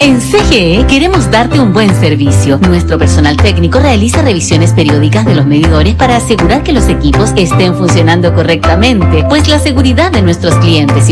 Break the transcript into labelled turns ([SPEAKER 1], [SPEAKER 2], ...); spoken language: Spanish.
[SPEAKER 1] En CGE queremos darte un buen servicio. Nuestro personal técnico realiza revisiones periódicas de los medidores para asegurar que los equipos estén funcionando correctamente, pues la seguridad de nuestros clientes y